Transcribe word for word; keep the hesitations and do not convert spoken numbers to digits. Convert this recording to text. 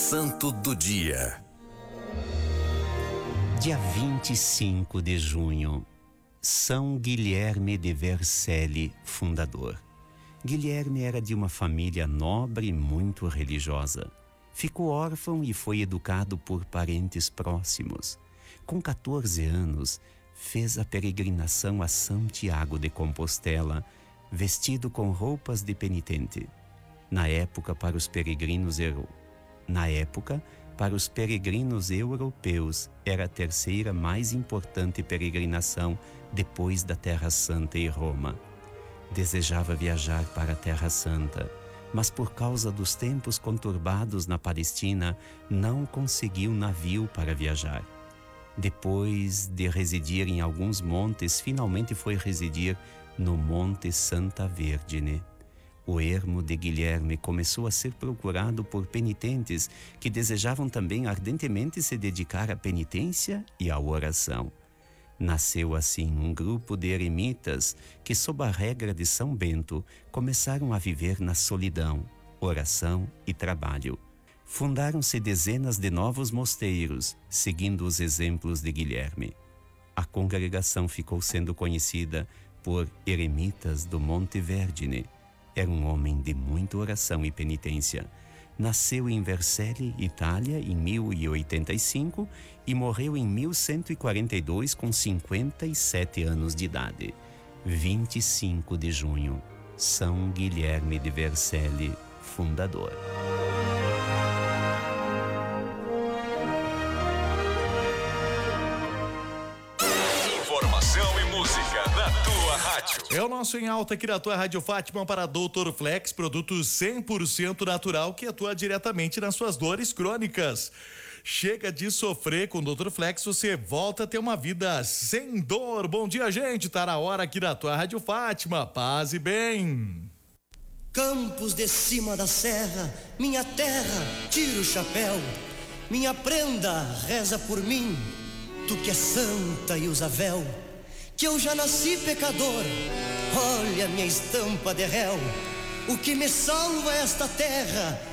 Santo do Dia. Dia vinte e cinco de junho, São Guilherme de Vercelli, fundador. Guilherme era de uma família nobre e muito religiosa. Ficou órfão e foi educado por parentes próximos. Com quatorze anos, fez a peregrinação a Santiago de Compostela, vestido com roupas de penitente. Na época, para os peregrinos euro... Na época, para os peregrinos europeus, era a terceira mais importante peregrinação depois da Terra Santa e Roma. Desejava viajar para a Terra Santa, mas por causa dos tempos conturbados na Palestina, não conseguiu navio para viajar. Depois de residir em alguns montes, finalmente foi residir no Monte Santa Vergine. O ermo de Guilherme começou a ser procurado por penitentes que desejavam também ardentemente se dedicar à penitência e à oração. Nasceu assim um grupo de eremitas que, sob a regra de São Bento, começaram a viver na solidão, oração e trabalho. Fundaram-se dezenas de novos mosteiros, seguindo os exemplos de Guilherme. A congregação ficou sendo conhecida por eremitas do Monte Vergine. Era um homem de muita oração e penitência. Nasceu em Vercelli, Itália, em mil e oitenta e cinco e morreu em mil cento e quarenta e dois com cinquenta e sete anos de idade. vinte e cinco de junho, São Guilherme de Vercelli, fundador. Informação e música na tua rádio. É o nosso Em Alta aqui na tua Rádio Fátima para doutor Flex, produto cem por cento natural que atua diretamente nas suas dores crônicas. Chega de sofrer com o doutor Flex, você volta a ter uma vida sem dor. Bom dia, gente, tá na hora aqui na tua Rádio Fátima, paz e bem. Campos de cima da serra, minha terra, tira o chapéu, minha prenda, reza por mim, tu que é santa e usa véu, que eu já nasci pecador, olha minha estampa de réu, o que me salva é esta terra,